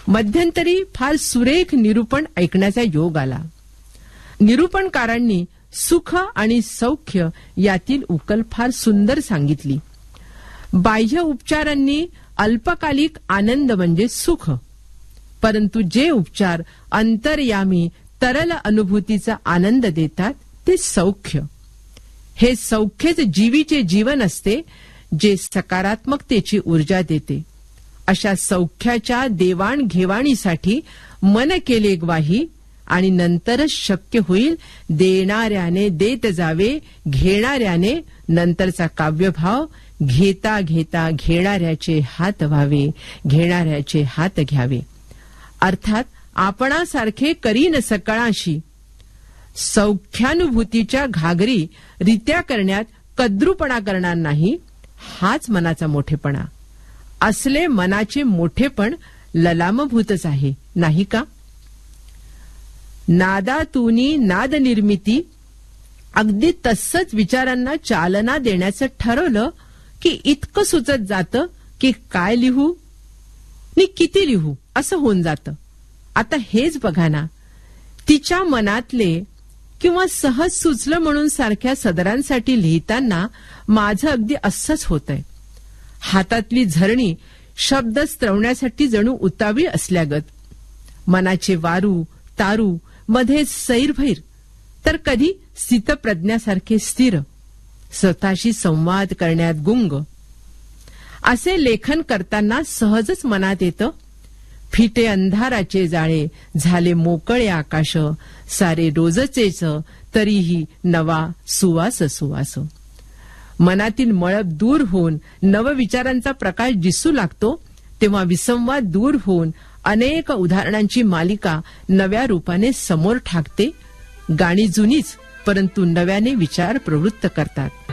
मध्यंतरी फार सुरेख निरूपण ऐकण्याचा योग आला. निरूपणकारांनी सुख आणि सौख्य यातील उकल फार सुंदर सांगितली. बाह्य उपचारांनी अल्पकालिक आनंद म्हणजे सुख, परंतु जे उपचार अंतर्यामी तरल अनुभूतीचा आनंद देतात ते सौख्य. हे सौख्यच जीवीचे जीवन असते, जे सकारात्मकतेची ऊर्जा देते. अशा सौख्याच्या देवाणघेवाणीसाठी मन केले ग्वाही आणि नंतरच शक्य होईल देणाऱ्याने देत जावे, घेणाऱ्याने नंतरचा काव्यभाव घेता घेता घेणाऱ्याचे हात व्हावे, घेणाऱ्याचे हात घ्यावे. अर्थात आपणासारखे करीन सकळाशी. सौख्यानुभूतीच्या घागरी रित्या करण्यात कद्रूपणा करणार नाही, हाच मनाचा मोठेपणा. असले मनाचे मोठेपण ललामभूतच आहे, नाही का? नादातूनी नाद निर्मिती, अगदी तसंच विचारांना चालना देण्याचं ठरवलं की इतकं सुचत जातं की काय लिहू नि किती लिहू असं होऊन जातं. आता हेच बघा ना, तिच्या मनातले किंवा सहज सुचलं म्हणून सारख्या सदरांसाठी लिहिताना माझं अगदी असंच होतंय. हातातली झरणी शब्द स्त्रवण्यासाठी जणू उतावीळ असल्यागत. मनाचे वारू तारू मध्ये सैरभैर, तर कधी स्थितप्रज्ञासारखे स्थिर, स्वतःशी संवाद करण्यात गुंग. असे लेखन करताना सहजच मनात येतं, फिटे अंधाराचे जाळे झाले मोकळे आकाश, सारे रोजचेच तरीही नवा सुवास सुवास. मनातील मळब दूर होऊन नवविचारांचा प्रकाश दिसू लागतो, तेव्हा विसंवाद दूर होऊन अनेक उदाहरणांची मालिका नव्या रूपाने समोर ठाकते. गाणी जुनीच, परंतु नव्याने विचार प्रवृत्त करतात.